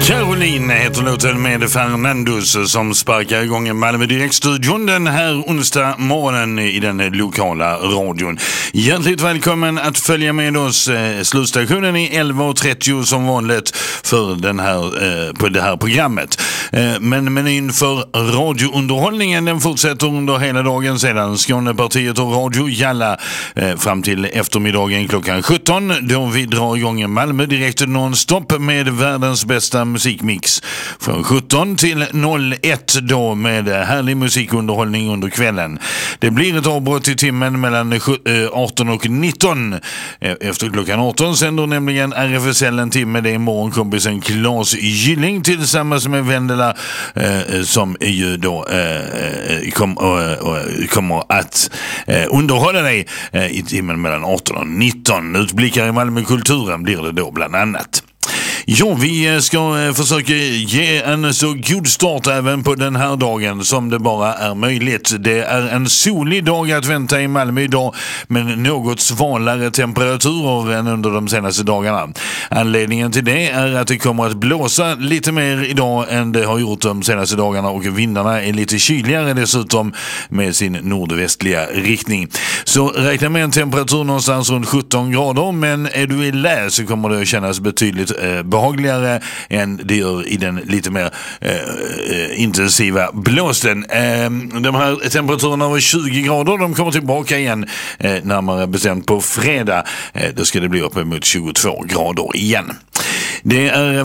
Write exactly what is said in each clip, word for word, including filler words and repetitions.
Caroline heter låten med Fernandos som sparkar igång Malmö Direktstudion den här onsdag morgonen i den lokala radion. Hjärtligt välkommen att följa med oss. Slutstationen i elva trettio som vanligt för den här, eh, på det här programmet. Eh, men menyn för radiounderhållningen den fortsätter under hela dagen sedan Skånepartiet och Radio Jalla eh, fram till eftermiddagen klockan sjutton då vi drar igång Malmö Direkt nonstop med världens bästa musikmix från sjutton till noll ett då med härlig musikunderhållning under kvällen. Det blir ett avbrott i timmen mellan arton och nitton. Efter klockan arton sänder nämligen R F S L en timme. Det är morgonkompisen Claes Gylling tillsammans med Vendela eh, som ju då eh, kom, eh, kommer att eh, underhålla dig eh, i timmen mellan arton och nitton. Utblickar i Malmökulturen blir det då bland annat. Ja, vi ska försöka ge en så god start även på den här dagen som det bara är möjligt. Det är en solig dag att vänta i Malmö idag men något svalare temperaturer än under de senaste dagarna. Anledningen till det är att det kommer att blåsa lite mer idag än det har gjort de senaste dagarna och vindarna är lite kyligare dessutom med sin nordvästliga riktning. Så räkna med en temperatur någonstans runt sjutton grader, men är du i lä så kommer det att kännas betydligt eh, behagligare än det gör i den lite mer eh, intensiva blåsten. Eh, de här temperaturerna var tjugo grader, de kommer tillbaka igen eh, närmare bestämt på fredag. Eh, då ska det bli uppemot tjugotvå grader igen. Det är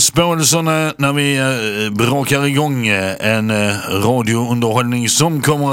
väderförutspåelserna när vi eh, brakar igång en eh, radiounderhållning som kommer